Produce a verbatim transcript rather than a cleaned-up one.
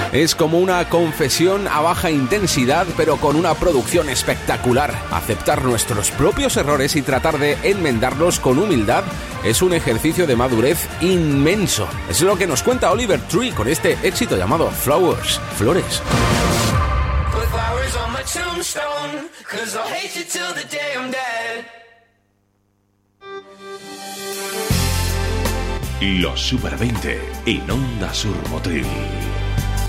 Es como una confesión a baja intensidad, pero con una producción espectacular. Aceptar nuestros propios errores y tratar de enmendarlos con humildad es un ejercicio de madurez inmenso. Es lo que nos cuenta Oliver Tree con este éxito llamado Flowers, Flores. Los Super veinte en Onda Sur Motril.